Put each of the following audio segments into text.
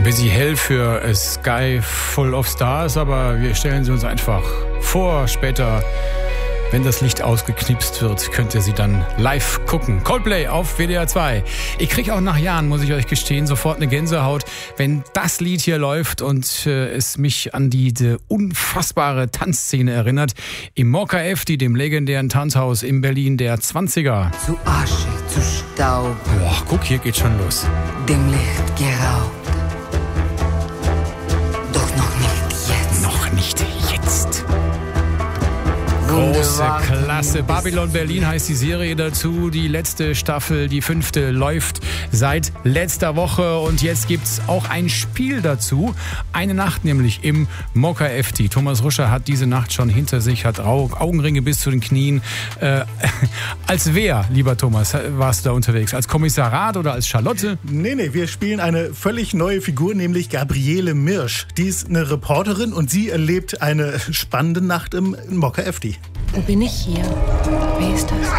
Busy Hell für A Sky Full of Stars, aber wir stellen sie uns einfach vor. Später, wenn das Licht ausgeknipst wird, könnt ihr sie dann live gucken. Coldplay auf WDR 2. Ich kriege auch nach Jahren, muss ich euch gestehen, sofort eine Gänsehaut, wenn das Lied hier läuft und es mich an diese unfassbare Tanzszene erinnert. Im Mokka Efti, dem legendären Tanzhaus in Berlin der 20er. Zu Asche, zu Staub. Boah, guck, hier geht's schon los. Dem Licht geraubt. Doch noch nicht jetzt. Noch nicht jetzt. Große Klasse. Babylon Berlin heißt die Serie dazu. Die letzte Staffel, die 5. läuft seit letzter Woche. Und jetzt gibt's auch ein Spiel dazu. Eine Nacht nämlich im Mokka Efti. Thomas Ruscher hat diese Nacht schon hinter sich, hat Augenringe bis zu den Knien. Als wer, lieber Thomas, warst du da unterwegs? Als Kommissar Rath oder als Charlotte? Nee, wir spielen eine völlig neue Figur, nämlich Gabriele Mirsch. Die ist eine Reporterin und sie erlebt eine spannende Nacht im Mokka Efti. Wo bin ich hier? Wer ist das?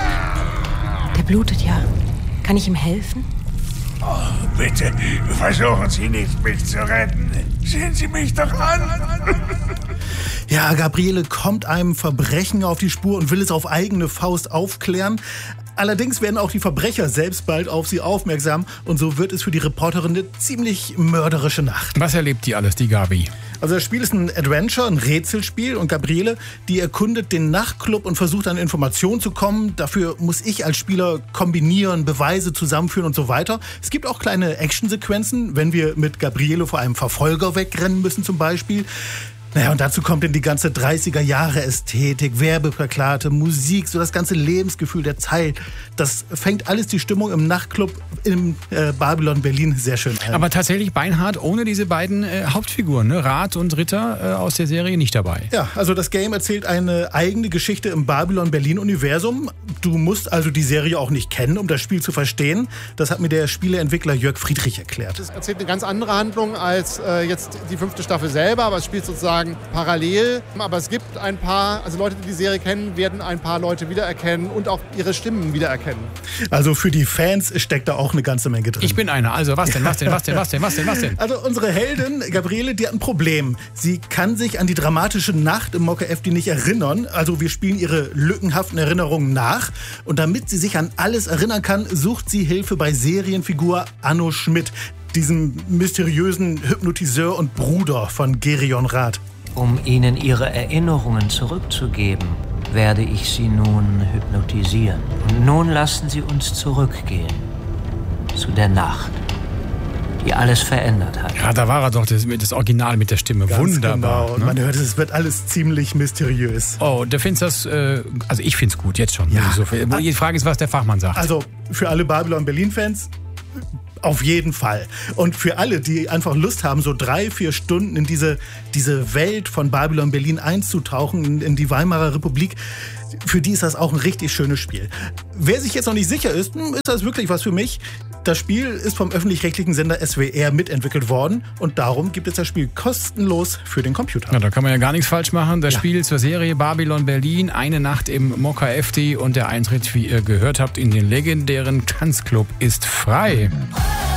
Der blutet ja. Kann ich ihm helfen? Oh, bitte, versuchen Sie nicht, mich zu retten. Sehen Sie mich doch an. Ja, Gabriele kommt einem Verbrechen auf die Spur und will es auf eigene Faust aufklären. Allerdings werden auch die Verbrecher selbst bald auf sie aufmerksam und so wird es für die Reporterin eine ziemlich mörderische Nacht. Was erlebt die alles, die Gabi? Also das Spiel ist ein Adventure, ein Rätselspiel und Gabriele, die erkundet den Nachtclub und versucht an Informationen zu kommen. Dafür muss ich als Spieler kombinieren, Beweise zusammenführen und so weiter. Es gibt auch kleine Actionsequenzen, wenn wir mit Gabriele vor einem Verfolger wegrennen müssen zum Beispiel. Naja, und dazu kommt dann die ganze 30er-Jahre-Ästhetik, Werbeplakate, Musik, so das ganze Lebensgefühl der Zeit. Das fängt alles die Stimmung im Nachtclub im Babylon Berlin sehr schön ein. Aber tatsächlich beinhart ohne diese beiden Hauptfiguren, ne? Rath und Ritter aus der Serie nicht dabei. Ja, also das Game erzählt eine eigene Geschichte im Babylon Berlin-Universum. Du musst also die Serie auch nicht kennen, um das Spiel zu verstehen. Das hat mir der Spieleentwickler Jörg Friedrich erklärt. Es erzählt eine ganz andere Handlung als jetzt die 5. Staffel selber, aber es spielt sozusagen parallel. Aber es gibt ein paar, also Leute, die die Serie kennen, werden ein paar Leute wiedererkennen und auch ihre Stimmen wiedererkennen. Also für die Fans steckt da auch eine ganze Menge drin. Ich bin einer. Also was denn? Also unsere Heldin, Gabriele, die hat ein Problem. Sie kann sich an die dramatische Nacht im Mokka Efti nicht erinnern. Also wir spielen ihre lückenhaften Erinnerungen nach. Und damit sie sich an alles erinnern kann, sucht sie Hilfe bei Serienfigur Anno Schmidt, diesem mysteriösen Hypnotiseur und Bruder von Gerion Rath. Um Ihnen Ihre Erinnerungen zurückzugeben, werde ich Sie nun hypnotisieren. Und nun lassen Sie uns zurückgehen zu der Nacht, die alles verändert hat. Ja, da war er doch, das Original mit der Stimme. Ganz wunderbar. Genau. Und man hört, es wird alles ziemlich mysteriös. Oh, du findest das, also ich find's gut, jetzt schon. Ja. Die Frage ist, was der Fachmann sagt. Also für alle Babylon Berlin-Fans, auf jeden Fall. Und für alle, die einfach Lust haben, so 3-4 Stunden in diese Welt von Babylon Berlin einzutauchen, in die Weimarer Republik, für die ist das auch ein richtig schönes Spiel. Wer sich jetzt noch nicht sicher ist das wirklich was für mich? Das Spiel ist vom öffentlich-rechtlichen Sender SWR mitentwickelt worden und darum gibt es das Spiel kostenlos für den Computer. Ja, da kann man ja gar nichts falsch machen. Das Spiel zur Serie Babylon Berlin, eine Nacht im Mokka Efti und der Eintritt, wie ihr gehört habt, in den legendären Tanzclub ist frei.